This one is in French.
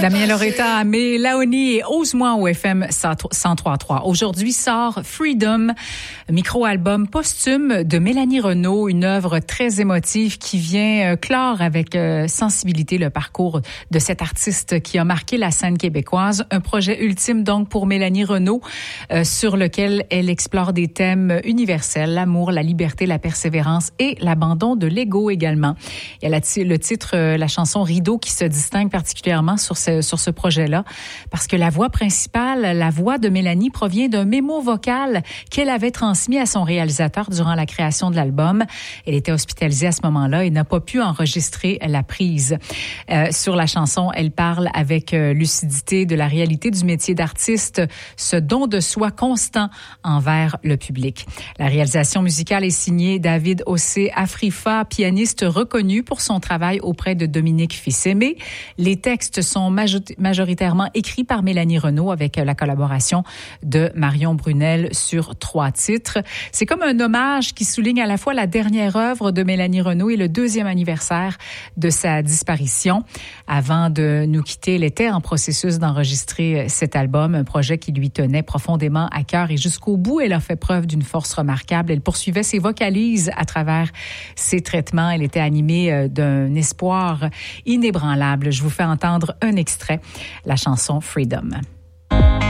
Damien Loretta, Mélanie et Ose-moi au FM 103.3. Aujourd'hui sort Freedom, micro-album posthume de Mélanie Renaud, une œuvre très émotive qui vient clore avec sensibilité le parcours de cette artiste qui a marqué la scène québécoise. Un projet ultime donc pour Mélanie Renaud sur lequel elle explore des thèmes universels, l'amour, la liberté, la persévérance et l'abandon de l'ego également. Il y a le titre, la chanson Rideau qui se distingue particulièrement sur ce projet-là, parce que la voix principale, la voix de Mélanie provient d'un mémo vocal qu'elle avait transmis à son réalisateur durant la création de l'album. Elle était hospitalisée à ce moment-là et n'a pas pu enregistrer la prise. Sur la chanson, elle parle avec lucidité de la réalité du métier d'artiste, ce don de soi constant envers le public. La réalisation musicale est signée David Ossé Afrifa, pianiste reconnu pour son travail auprès de Dominique Fils-Aimé. Les textes sont majoritairement écrits par Mélanie Renaud avec la collaboration de Marion Brunel sur 3 titres. C'est comme un hommage qui souligne à la fois la dernière œuvre de Mélanie Renaud et le 2e anniversaire de sa disparition. Avant de nous quitter, elle était en processus d'enregistrer cet album, un projet qui lui tenait profondément à cœur et jusqu'au bout, elle a fait preuve d'une force remarquable. Elle poursuivait ses vocalises à travers ses traitements. Elle était animée d'un espoir inébranlable. Je vous fais entendre un extrait, la chanson Freedom.